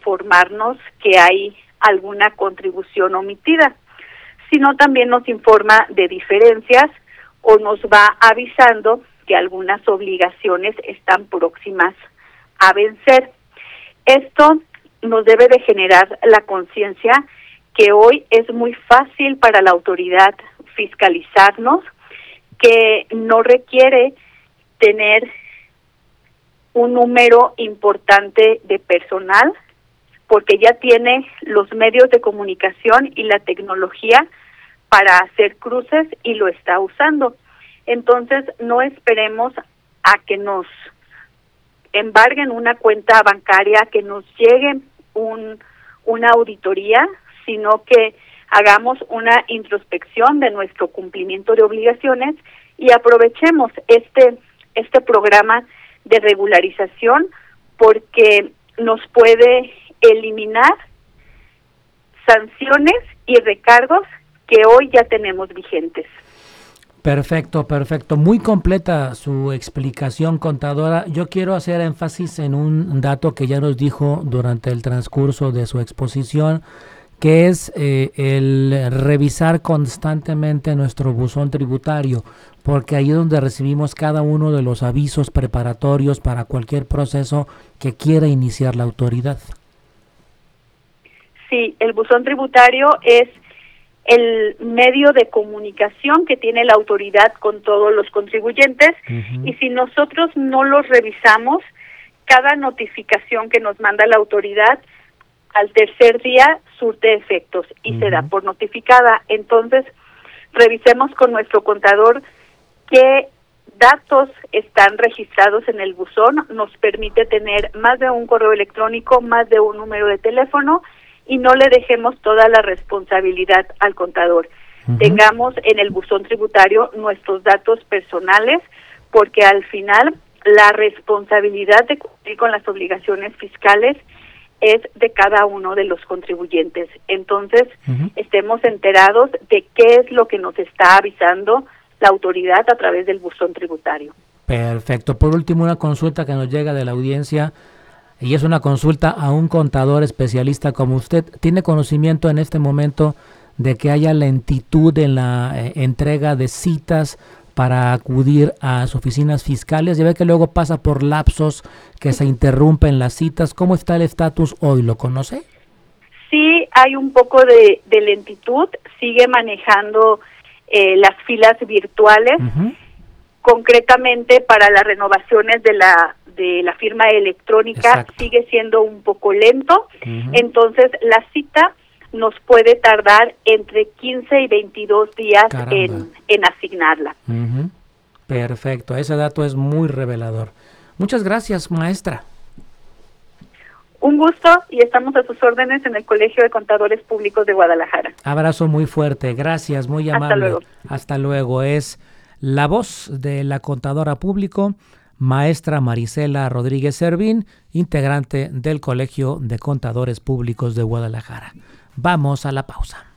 informarnos que hay alguna contribución omitida, sino también nos informa de diferencias o nos va avisando que algunas obligaciones están próximas a vencer. Esto nos debe de generar la conciencia que hoy es muy fácil para la autoridad fiscalizarnos, que no requiere tener un número importante de personal, porque ya tiene los medios de comunicación y la tecnología para hacer cruces y lo está usando. Entonces, no esperemos a que nos embarguen una cuenta bancaria, que nos llegue una auditoría, sino que hagamos una introspección de nuestro cumplimiento de obligaciones y aprovechemos este programa de regularización, porque nos puede eliminar sanciones y recargos que hoy ya tenemos vigentes. Perfecto. Muy completa su explicación, contadora. Yo quiero hacer énfasis en un dato que ya nos dijo durante el transcurso de su exposición, que es el revisar constantemente nuestro buzón tributario, porque ahí es donde recibimos cada uno de los avisos preparatorios para cualquier proceso que quiera iniciar la autoridad. Sí, el buzón tributario es el medio de comunicación que tiene la autoridad con todos los contribuyentes, y si nosotros no los revisamos, cada notificación que nos manda la autoridad al tercer día surte efectos y se da por notificada. Entonces, revisemos con nuestro contador qué datos están registrados en el buzón. Nos permite tener más de un correo electrónico, más de un número de teléfono, y no le dejemos toda la responsabilidad al contador. Tengamos en el buzón tributario nuestros datos personales, porque al final la responsabilidad de cumplir con las obligaciones fiscales es de cada uno de los contribuyentes. Entonces, estemos enterados de qué es lo que nos está avisando la autoridad a través del buzón tributario. Perfecto. Por último, una consulta que nos llega de la audiencia, y es una consulta a un contador especialista como usted. ¿Tiene conocimiento en este momento de que haya lentitud en la entrega de citas para acudir a las oficinas fiscales? Ya ve que luego pasa por lapsos que se interrumpen las citas. ¿Cómo está el estatus hoy? ¿Lo conoce? Sí, hay un poco de lentitud. Sigue manejando las filas virtuales. Concretamente para las renovaciones de la firma electrónica. Exacto. Sigue siendo un poco lento. Entonces la cita nos puede tardar entre 15 y 22 días en asignarla. Perfecto, ese dato es muy revelador. Muchas gracias, maestra. Un gusto, y estamos a sus órdenes en el Colegio de Contadores Públicos de Guadalajara. Abrazo muy fuerte, gracias, muy amable. Hasta luego. Hasta luego. Es la voz de la contadora público, maestra Marisela Rodríguez Servín, integrante del Colegio de Contadores Públicos de Guadalajara. Vamos a la pausa.